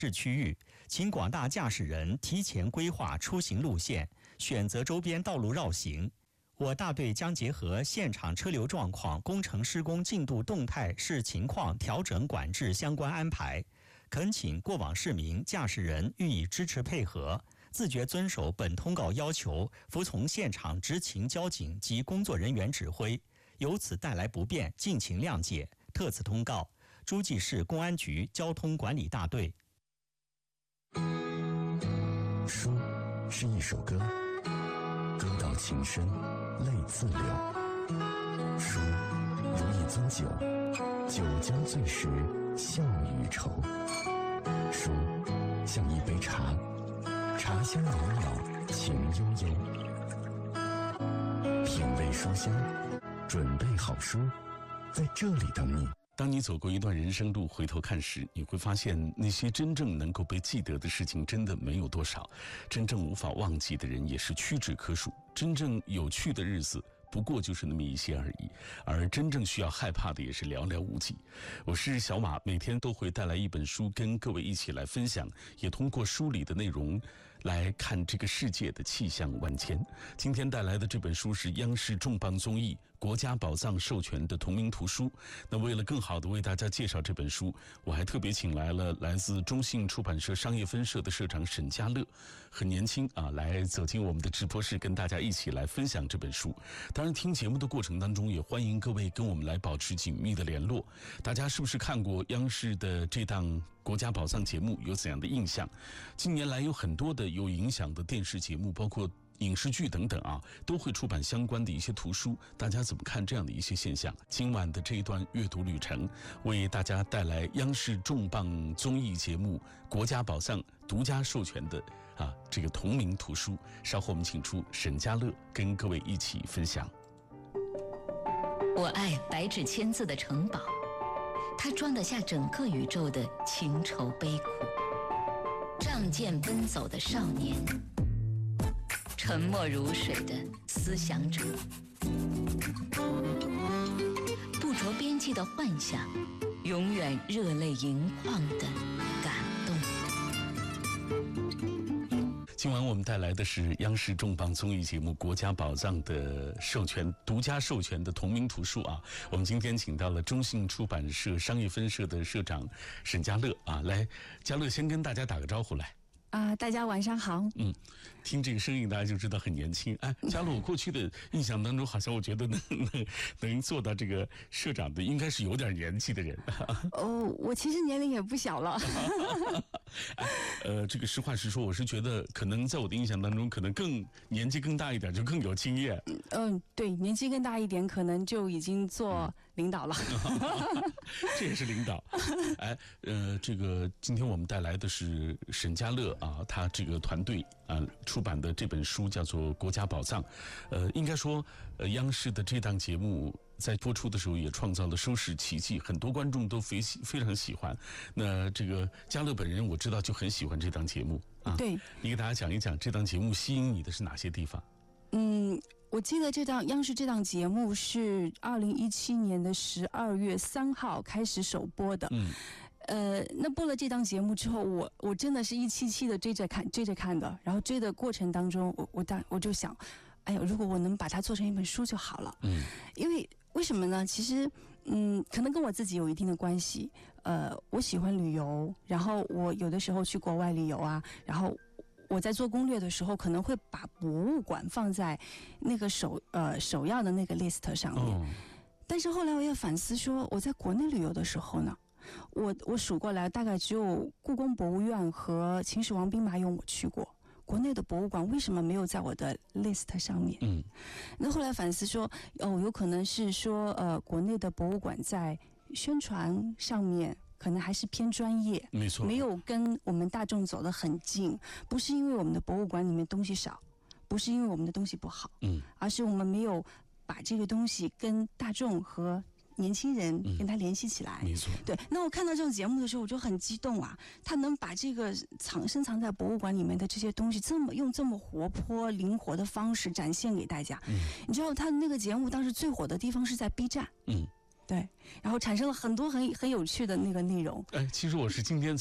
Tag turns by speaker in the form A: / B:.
A: 市区域，请广大驾驶人提前规划出行路线，选择周边道路绕行。我大队将结合现场车流状况、工程施工进度动态视情况调整管制相关安排，恳请过往市民、驾驶人予以支持配合，自觉遵守本通告要求，服从现场执勤交警及工作人员指挥，由此带来不便，敬请谅解。特此通告，诸暨市公安局交通管理大队。
B: 书是一首歌，歌到情深，泪自流。书如一樽酒，酒将醉时，笑与愁。书像一杯茶，茶香袅袅，情悠悠。品味书香，准备好书，在这里等你。
C: 当你走过一段人生路，回头看时，你会发现那些真正能够被记得的事情真的没有多少，真正无法忘记的人也是屈指可数，真正有趣的日子不过就是那么一些而已，而真正需要害怕的也是寥寥无几。我是小马，每天都会带来一本书跟各位一起来分享，也通过书里的内容来看这个世界的气象万千。今天带来的这本书是央视重磅综艺国家宝藏授权的同名图书。那为了更好的为大家介绍这本书，我还特别请来了来自中信出版社商业分社的社长沈家乐，很年轻啊，来走进我们的直播室，跟大家一起来分享这本书。当然听节目的过程当中，也欢迎各位跟我们来保持紧密的联络。大家是不是看过央视的这档国家宝藏节目，有怎样的印象？近年来有很多的有影响的电视节目，包括影视剧等等啊，都会出版相关的一些图书，大家怎么看这样的一些现象？今晚的这一段阅读旅程，为大家带来央视重磅综艺节目国家宝藏独家授权的这个同名图书。稍后我们请出沈家乐跟各位一起分享。
D: 我爱白纸千字的城堡，它装得下整个宇宙的情愁悲苦。仗剑奔走的少年，沉默如水的思想者，不着边际的幻想，永远热泪盈眶的感动。
C: 今晚我们带来的是央视重磅综艺节目《国家宝藏》的独家授权的同名图书啊。我们今天请到了中信出版社商业分社的社长沈家乐啊，来，家乐先跟大家打个招呼来。
E: 大家晚上好。
C: 听这个声音大家就知道很年轻。家乐，我过去的印象当中，好像我觉得能做到这个社长的，应该是有点年纪的人。
E: 我其实年龄也不小了。
C: 这个实话实说，我是觉得可能在我的印象当中，可能年纪更大一点，就更有经验。
E: 对，年纪更大一点，可能就已经做领导了。
C: 这也是领导。这个今天我们带来的是沈家乐啊，他这个团队出版的这本书叫做《国家宝藏》。应该说，央视的这档节目在播出的时候也创造了收视奇迹，很多观众都非常喜欢。那这个家乐本人我知道就很喜欢这档节目啊。
E: 对，
C: 你给大家讲一讲这档节目吸引你的是哪些地方？
E: 我记得央视这档节目是2017年的12月3号开始首播的。那播了这档节目之后，我真的是一期期的追着看的，然后追的过程当中，我就想，哎呀，如果我能把它做成一本书就好了。为什么呢？其实，可能跟我自己有一定的关系。我喜欢旅游，然后我有的时候去国外旅游啊，然后我在做攻略的时候，可能会把博物馆放在那个首要的那个 list 上面。但是后来我也反思说，我在国内旅游的时候呢，我数过来，大概只有故宫博物院和秦始皇兵马俑我去过。国内的博物馆为什么没有在我的 list 上面？那后来反思说，有可能是说，国内的博物馆在宣传上面可能还是偏专业，
C: 没错，
E: 没有跟我们大众走得很近。不是因为我们的博物馆里面东西少，不是因为我们的东西不好，而是我们没有把这个东西跟大众和年轻人跟他联系起来。
C: 没错，
E: 对。那我看到这种节目的时候，我就很激动啊！他能把这个深藏在博物馆里面的这些东西，用这么活泼灵活的方式展现给大家。你知道他那个节目当时最火的地方是在 B 站。对，然后产生了很多很有趣的那个内容。
C: 其实我是今天